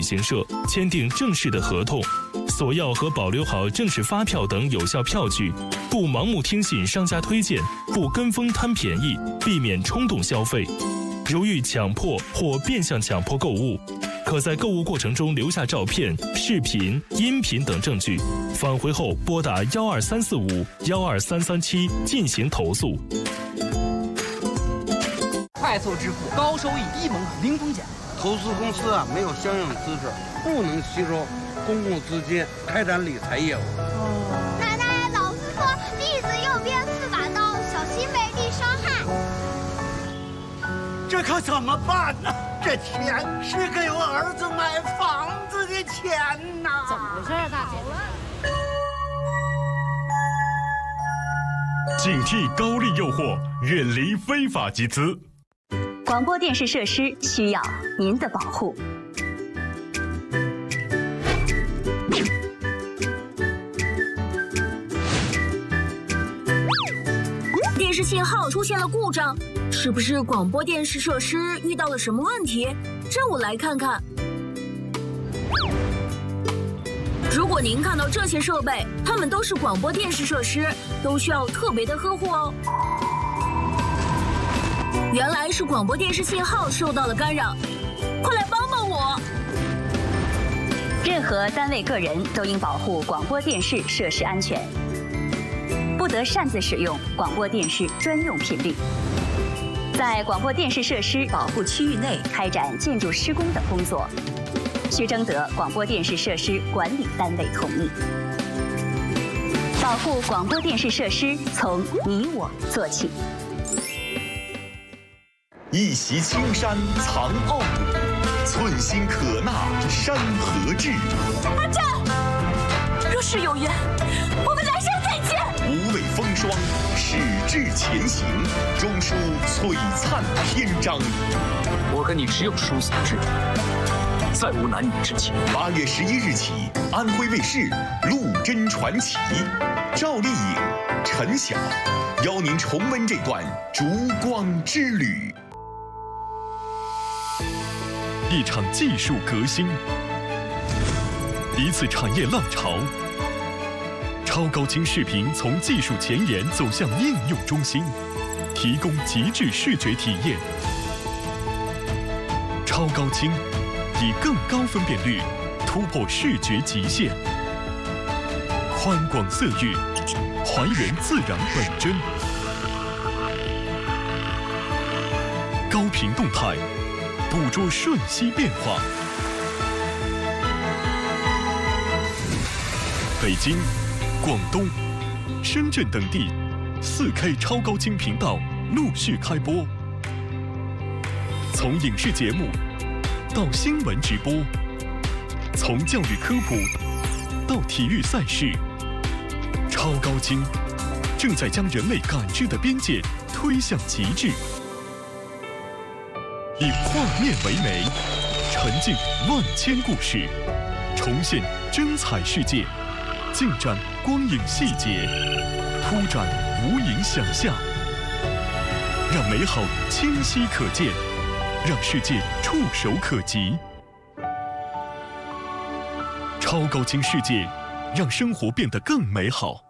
行社签订正式的合同，索要和保留好正式发票等有效票据，不盲目听信商家推荐，不跟风贪便宜，避免冲动消费。如遇强迫或变相强迫购物，可在购物过程中留下照片、视频、音频等证据，返回后拨打12345、12337进行投诉。 快速支付，高收益，低门槛，零风险。 投资公司没有相应资质，不能吸收公共资金开展理财业务。 奶奶老师说，栗子右边4把刀，小心被地伤害。 这可怎么办呢？这钱是给我儿子买房子的钱呐！ 怎么回事啊，大姐？ 警惕高利诱惑，远离非法集资。 广播电视设施需要您的保护。 电视信号出现了故障，是不是广播电视设施遇到了什么问题？让我来看看。如果您看到这些设备，它们都是广播电视设施，都需要特别的呵护哦。原来是广播电视信号受到了干扰，快来帮帮我！ 任何单位个人都应保护广播电视设施安全，不得擅自使用广播电视专用频率。在广播电视设施保护区域内开展建筑施工等工作，需征得广播电视设施管理单位同意。保护广播电视设施，从你我做起。 一袭青山藏傲骨，寸心可纳山河志。 阿战，若是有缘，我们来生再见。 无畏风霜，矢志前行，终书璀璨篇章。 我跟你只有殊死之缘，再无男女之情。 8月11日起，安徽卫视《陆贞传奇》，赵丽颖、陈晓邀您重温这段烛光之旅。一场技术革新，一次产业浪潮。超高清视频从技术前沿走向应用中心，提供极致视觉体验。超高清以更高分辨率突破视觉极限，宽广色域还原自然本真，高频动态捕捉瞬息变化。北京、广东、深圳等地4K 超高清频道陆续开播，从影视节目到新闻直播，从教育科普到体育赛事，超高清正在将人类感知的边界推向极致。以画面为媒，沉浸万千故事，重现真彩世界，尽展光影细节，铺展无垠想象，让美好清晰可见，让世界触手可及。超高清世界，让生活变得更美好。